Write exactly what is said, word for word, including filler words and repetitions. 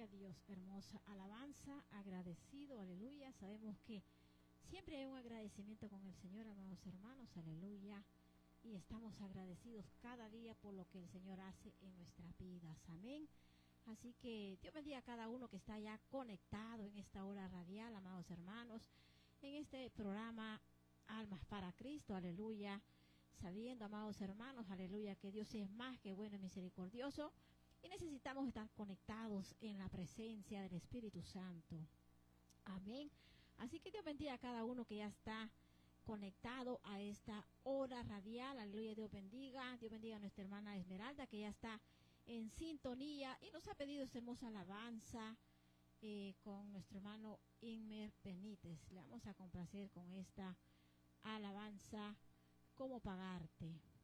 a Dios, hermosa alabanza, agradecido, aleluya. Sabemos que siempre hay un agradecimiento con el Señor, amados hermanos, aleluya. Y estamos agradecidos cada día por lo que el Señor hace en nuestras vidas, amén. Así que Dios bendiga a cada uno que está ya conectado en esta hora radial, amados hermanos, en este programa Almas para Cristo, aleluya. Sabiendo, amados hermanos, aleluya, que Dios es más que bueno y misericordioso, y necesitamos estar conectados en la presencia del Espíritu Santo, amén. Así que Dios bendiga a cada uno que ya está conectado a esta hora radial, aleluya. Dios bendiga, Dios bendiga a nuestra hermana Esmeralda, que ya está en sintonía y nos ha pedido esta hermosa alabanza eh, con nuestro hermano Inmer Benítez. Le vamos a complacer con esta alabanza, ¿cómo pagarte?